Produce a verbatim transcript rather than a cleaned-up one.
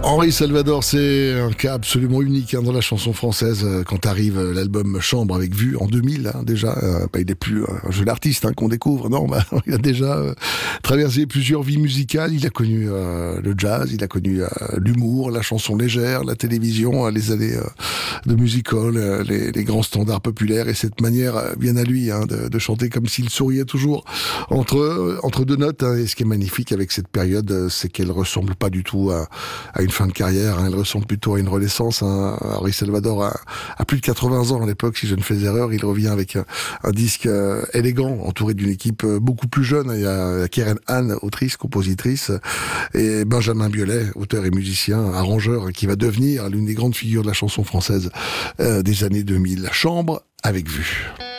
Henri Salvador, c'est un cas absolument unique hein, dans la chanson française. Quand arrive l'album Chambre avec Vue en deux mille, hein, déjà, euh, bah, il n'est plus un jeune artiste hein, qu'on découvre. Non, bah, il a déjà euh, traversé plusieurs vies musicales. Il a connu euh, le jazz, il a connu euh, l'humour, la chanson légère, la télévision, euh, les années euh, de music hall, euh, les, les grands standards populaires et cette manière euh, bien à lui hein, de, de chanter comme s'il souriait toujours entre entre deux notes. Hein. Et ce qui est magnifique avec cette période, c'est qu'elle ressemble pas du tout à, à une fin de carrière, hein. Elle ressemble plutôt à une renaissance. Hein. Henri Salvador a, a plus de quatre-vingts ans à l'époque, si je ne fais erreur. Il revient avec un, un disque euh, élégant, entouré d'une équipe euh, beaucoup plus jeune. Il y a Keren Anne, autrice, compositrice, et Benjamin Biolay, auteur et musicien, arrangeur, qui va devenir l'une des grandes figures de la chanson française euh, des années deux mille. Chambre avec Vue.